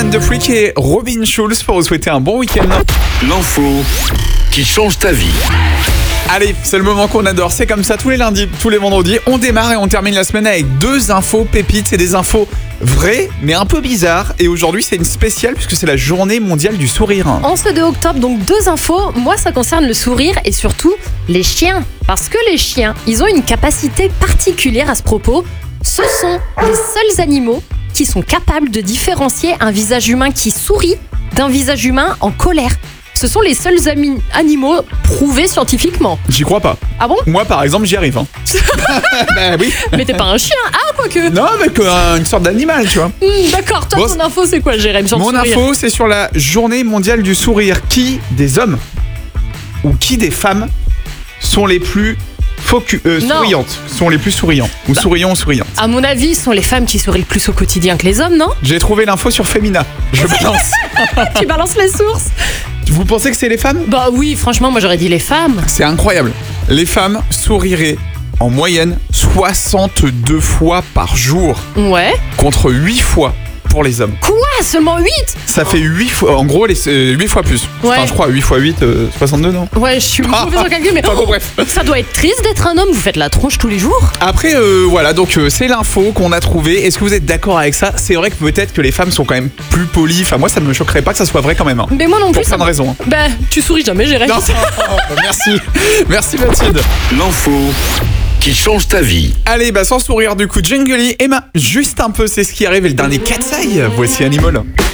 Jonathan Defrick et Robin Schulz pour vous souhaiter un bon week-end. L'info qui change ta vie. Allez, c'est le moment qu'on adore. C'est comme ça tous les lundis, tous les vendredis. On démarre et on termine la semaine avec 2 infos pépites. C'est des infos vraies, mais un peu bizarres. Et aujourd'hui, c'est une spéciale puisque c'est la journée mondiale du sourire. En ce 2 octobre, donc 2 infos. Moi, ça concerne le sourire et surtout les chiens. Parce que les chiens, ils ont une capacité particulière à ce propos. Ce sont les seuls animaux qui sont capables de différencier un visage humain qui sourit d'un visage humain en colère. Ce sont les seuls animaux prouvés scientifiquement. J'y crois pas. Ah bon? Moi, par exemple, j'y arrive. Bah oui. Mais t'es pas un chien. Ah, quoique. Non, avec une sorte d'animal, tu vois. D'accord, toi, Bon, ton info, c'est quoi, Jérém, sur le Mon sourire? info, c'est sur la journée mondiale du sourire. Qui des hommes ou qui des femmes sont les plus souriantes, sont les plus souriants ou souriants ou souriantes? À mon avis, ce sont les femmes qui sourient le plus au quotidien que les hommes, non? J'ai trouvé l'info sur Femina. Je balance. Tu balances les sources? Vous pensez que c'est les femmes? Bah oui, franchement, moi j'aurais dit les femmes. C'est incroyable. Les femmes souriraient en moyenne 62 fois par jour Ouais. contre 8 fois pour les hommes. Quoi? Seulement 8? Ça fait 8 fois, en gros, 8 fois plus. Ouais. Enfin, je crois, 8 fois 8, 62, non? Ouais, je suis mauvaise en calcul, mais Enfin, bon, bref. ça doit être triste d'être un homme, vous faites la tronche tous les jours. Après, voilà, donc c'est l'info qu'on a trouvée. Est-ce que vous êtes d'accord avec ça? C'est vrai que peut-être que les femmes sont quand même plus polies. Enfin, moi, ça me choquerait pas que ça soit vrai quand même. Hein. Mais moi non plus. Pour plein de raisons. Hein. Bah, tu souris jamais, Jérém. Non, merci. Merci, Mathilde. L'info qui change ta vie. Allez, bah sans sourire du coup, Jungly, Emma, juste un peu, c'est ce qui arrive. Et le dernier Cat's Eye, voici Animal.